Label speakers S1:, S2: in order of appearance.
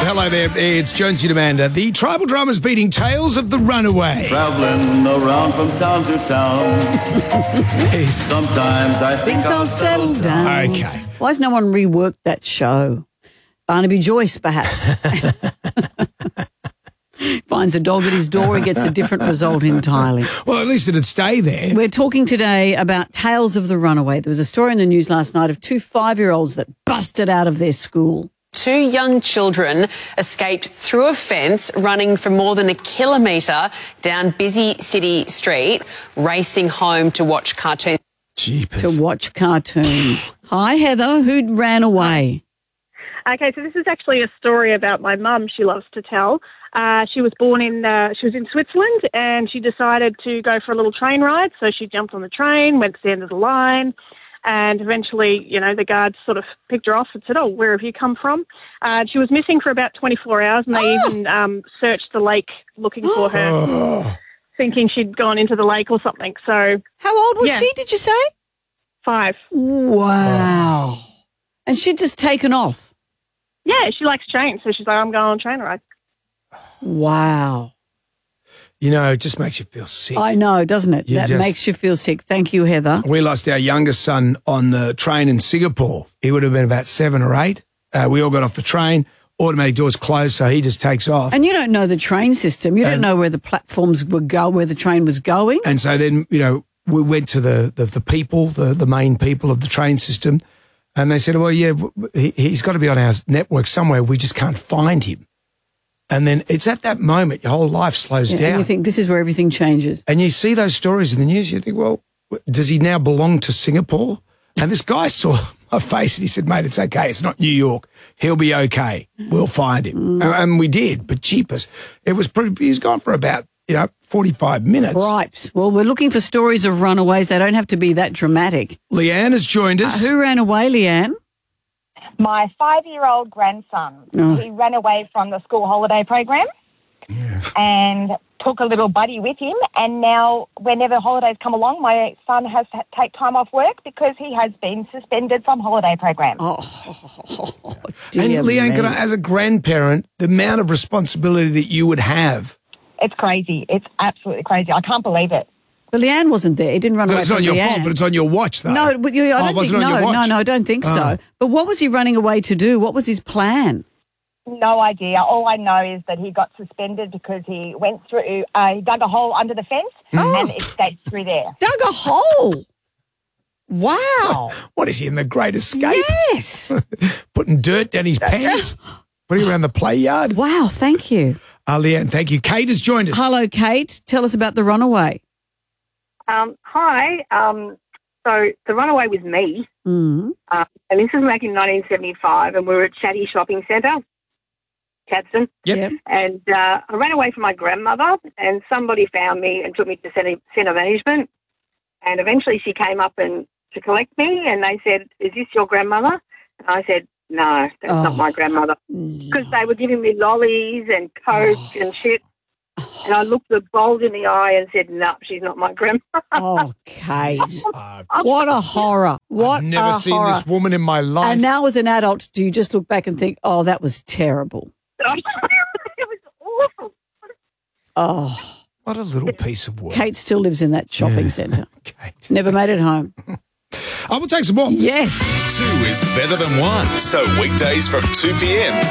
S1: hello there. It's Jonesy and Amanda. The tribal drama's beating Tales of the Runaway.
S2: Traveling around from town to town.
S1: Yes.
S2: Sometimes I think
S3: I'll settle down.
S1: Okay.
S3: Why has no one reworked that show? Barnaby Joyce, perhaps. Finds a dog at his door, he gets a different result entirely.
S1: Well, at least it'd stay there.
S3: We're talking today about Tales of the Runaway. There was a story in the news last night of 2 5-year-olds that busted out of their school.
S4: 2 young children escaped through a fence, running for more than a kilometre down busy city street, racing home to watch cartoons.
S1: Jeepers.
S3: To watch cartoons. Hi, Heather. Who ran away?
S5: Okay, so this is actually a story about my mum she loves to tell. She was in Switzerland and she decided to go for a little train ride. So she jumped on the train, went to the end of the line, and eventually, the guards sort of picked her off and said, "Oh, where have you come from?" She was missing for about 24 hours and they even searched the lake looking for her, thinking she'd gone into the lake or something. So,
S3: how old was she, did you say?
S5: 5.
S3: Wow. And she'd just taken off.
S5: Yeah, she likes trains, so she's like, "I'm going on a train ride."
S3: Wow.
S1: It just makes you feel sick.
S3: I know, doesn't it? That makes you feel sick. Thank you, Heather.
S1: We lost our youngest son on the train in Singapore. He would have been about 7 or 8. We all got off the train. Automatic doors closed, so he just takes off.
S3: And you don't know the train system. You don't know where the platforms would go, where the train was going.
S1: And so then, we went to the people, the main people of the train system, and they said, well, yeah, he's got to be on our network somewhere. We just can't find him. And then it's at that moment your whole life slows down.
S3: And you think this is where everything changes.
S1: And you see those stories in the news, you think, well, does he now belong to Singapore? And this guy saw my face and he said, mate, it's okay. It's not New York. He'll be okay. We'll find him. And we did, but jeepers. He was gone for about, 45 minutes.
S3: Right. Well, we're looking for stories of runaways. They don't have to be that dramatic.
S1: Leanne has joined us.
S3: Who ran away, Leanne?
S6: My 5-year-old grandson. He ran away from the school holiday program and took a little buddy with him. And now whenever holidays come along, my son has to take time off work because he has been suspended from holiday program.
S3: Dear
S1: and Leanne,
S3: me.
S1: as a grandparent, the amount of responsibility that you would have.
S6: It's crazy. It's absolutely crazy. I can't believe it.
S3: But Leanne wasn't there. He didn't run away
S1: It's
S3: from
S1: not your
S3: Leanne.
S1: fault, but it's on your watch, though.
S3: No, but I don't think. No, I don't think so. But what was he running away to do? What was his plan?
S6: No idea. All I know is that he got suspended because he went through, he dug a hole under the fence and escaped through there.
S3: Dug a hole. Wow.
S1: What is he in the Great Escape?
S3: Yes.
S1: Putting dirt down his pants? Putting around the play yard?
S3: Wow, thank you.
S1: Leanne, thank you. Kate has joined us.
S3: Hello, Kate. Tell us about the runaway.
S5: Hi. So the runaway was me.
S3: Mm.
S5: And this was back in 1975, and we were at Chatty Shopping Centre, Chadstone.
S1: Yep.
S5: And I ran away from my grandmother, and somebody found me and took me to centre management. And eventually she came up to collect me, and they said, "Is this your grandmother?" And I said, "No, that's not my grandmother." Because they were giving me lollies and Coke and shit. And I looked the bold in the eye and said, "No, she's not my grandmother."
S3: Oh, Kate. What a horror. What
S1: I've never seen
S3: horror.
S1: this woman in my life.
S3: And now as an adult, do you just look back and think, oh, that was terrible?
S5: It was awful.
S3: Oh.
S1: What a little piece of work.
S3: Kate still lives in that shopping centre.
S1: Kate.
S3: Never made it home.
S1: I will take some more.
S3: Yes.
S7: 2 is better than 1. So weekdays from 2 p.m.